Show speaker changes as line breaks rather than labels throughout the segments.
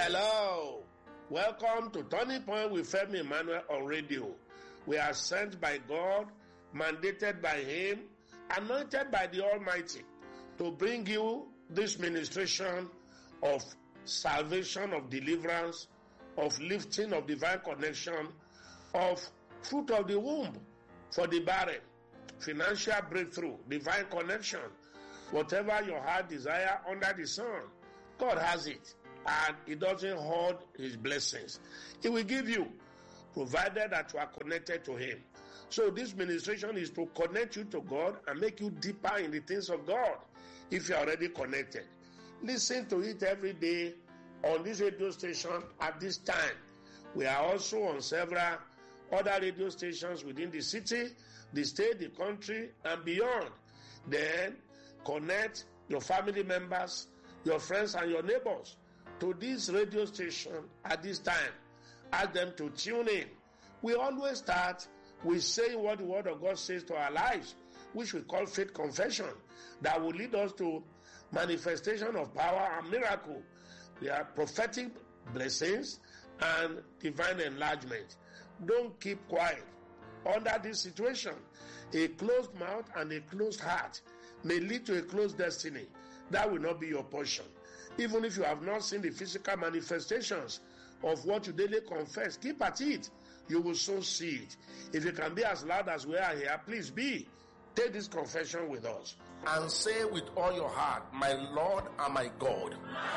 Hello, welcome to Turning Point with Femi Emmanuel on radio. We are sent by God, mandated by Him, anointed by the Almighty to bring you this ministration of salvation, of deliverance, of lifting, of divine connection, of fruit of the womb for the barren, financial breakthrough, divine connection, whatever your heart desire under the sun, God has it. And He doesn't hoard His blessings. He will give you, provided that you are connected to Him. So this ministration is to connect you to God and make you deeper in the things of God if you are already connected. Listen to it every day on this radio station at this time. We are also on several other radio stations within the city, the state, the country, and beyond. Then connect your family members, your friends, and your neighbors to this radio station at this time. Ask them to tune in. We always start with saying what the Word of God says to our lives, which we call faith confession, that will lead us to manifestation of power and miracle. We are prophetic blessings and divine enlargement. Don't keep quiet. Under this situation, a closed mouth and a closed heart may lead to a closed destiny. That will not be your portion. Even if you have not seen the physical manifestations of what you daily confess, keep at it. You will soon see it. If you can be as loud as we are here, please be. Take this confession with us. And say with all your heart, my Lord and my God,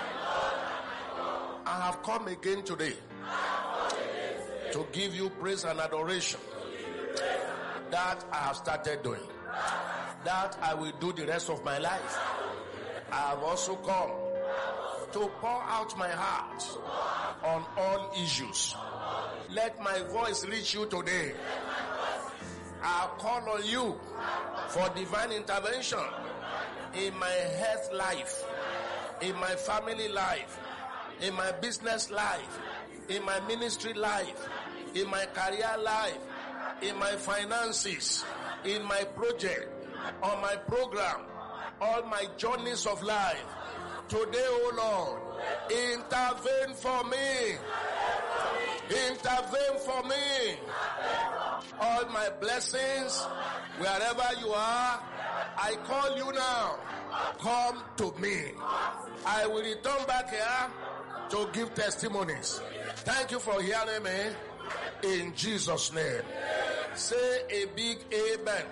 I have come again today to give you praise and adoration. That I have started doing. That I will do the rest of my life. I have also come to pour out my heart on all issues. Let my voice reach you today. I call on you for divine intervention in my health life, in my family life, in my business life, in my ministry life, in my career life, in my finances, in my project, on my program, all my journeys of life. Today, oh Lord, intervene for me. Intervene for me. All my blessings, wherever you are, I call you now. Come to me. I will return back here to give testimonies. Thank you for hearing me. In Jesus' name. Say a big amen.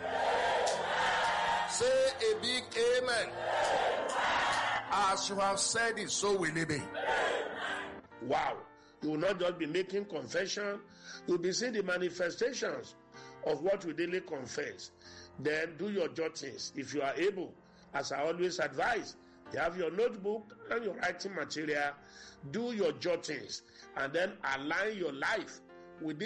Say a big amen. As you have said it, so will it be. Wow. You will not just be making confession. You will be seeing the manifestations of what we daily confess. Then do your jottings if you are able. As I always advise, you have your notebook and your writing material. Do your jottings and then align your life with